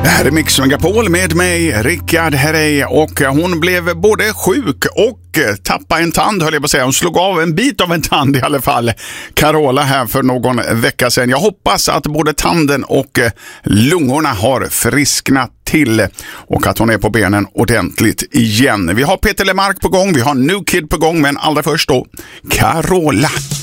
Det här är Mix Megapol med mig, Rickard Herrey, och hon blev både sjuk och tappade en tand, höll jag på att säga. Hon slog av en bit av en tand i alla fall. Carola här för någon vecka sedan. Jag hoppas att både tanden och lungorna har frisknat till och att hon är på benen ordentligt igen. Vi har Peter Lemark på gång, vi har New Kid på gång, men allra först då Carola.